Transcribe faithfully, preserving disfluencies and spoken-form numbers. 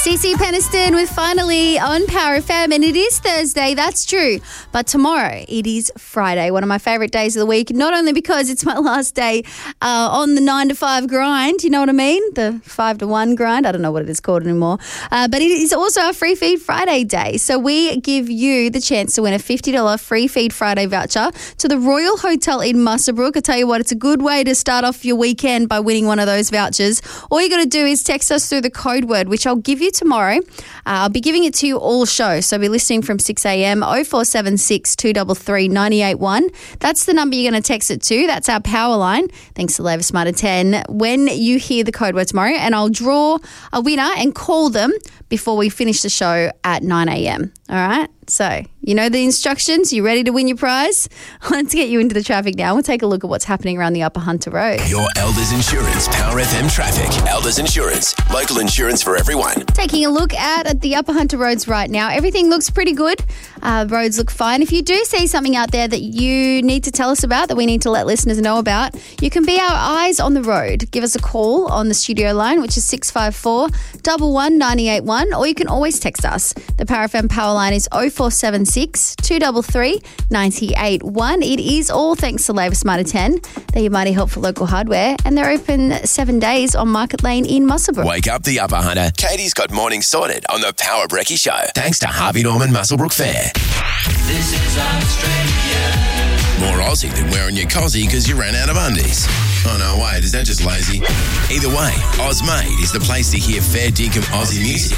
Cece Peniston with Finally on Power F M, and it is Thursday, that's true, but tomorrow it is Friday, one of my favourite days of the week, not only because it's my last day uh, on the nine to five grind, you know what I mean, the five to one grind, I don't know what it is called anymore, uh, but it is also our Free Feed Friday day, so we give you the chance to win a fifty dollars Free Feed Friday voucher to the Royal Hotel in Muswellbrook. I tell you what, it's a good way to start off your weekend by winning one of those vouchers. All you got to do is text us through the code word, which I'll give you tomorrow. Uh, I'll be giving it to you all show, so be listening from six a.m. oh four seven six, two three three, nine eight one. That's the number you're going to text it to. That's our power line. Thanks to Labour Smarter ten. When you hear the code word tomorrow, and I'll draw a winner and call them before we finish the show at nine a.m. All right? So, you know the instructions? You ready to win your prize? Let's get you into the traffic now. We'll take a look at what's happening around the Upper Hunter Road. Your Elders Insurance Power F M traffic. Elders Insurance. Local insurance for everyone. Taking a look at, at the Upper Hunter Roads right now. Everything looks pretty good. Uh, roads look fine. If you do see something out there that you need to tell us about, that we need to let listeners know about, you can be our eyes on the road. Give us a call on the studio line, which is six five four, one one, nine eight one, or you can always text us. The Power F M power line is oh four seven six, two three three, nine eight one. It is all thanks to Labour Smarter ten. They're your mighty helpful local hardware, and they're open seven days on Market Lane in Muswellbrook. Wake up the Upper Hunter. Katie's got morning sorted on the Power Brekkie Show. Thanks to Harvey Norman Muswellbrook Fair. This is Australia. More Aussie than wearing your cozzy because you ran out of undies. Oh no, wait, is that just lazy? Either way, Ozmade is the place to hear fair dinkum Aussie music.